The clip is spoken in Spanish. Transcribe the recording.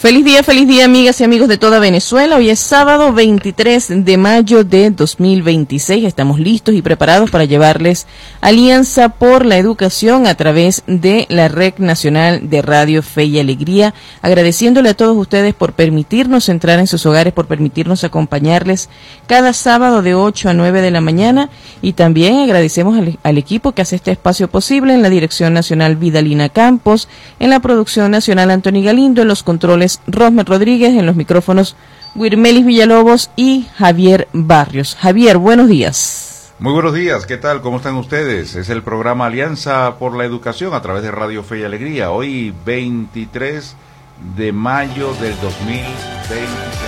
Feliz día, amigas y amigos de toda Venezuela. Hoy es sábado 23 de mayo de 2026. Estamos listos y preparados para llevarles Alianza por la Educación a través de la Red Nacional de Radio Fe y Alegría. Agradeciéndole a todos ustedes por permitirnos entrar en sus hogares, por permitirnos acompañarles cada sábado de 8 a 9 de la mañana. Y también agradecemos al equipo que hace este espacio posible, en la Dirección Nacional Vidalina Campos, en la Producción Nacional Anthony Galindo, en los controles Rosmer Rodríguez, en los micrófonos Wirmelis Villalobos y Javier Barrios. Javier, buenos días. Muy buenos días, ¿qué tal? ¿Cómo están ustedes? Es el programa Alianza por la Educación a través de Radio Fe y Alegría. Hoy 23 de mayo del 2026.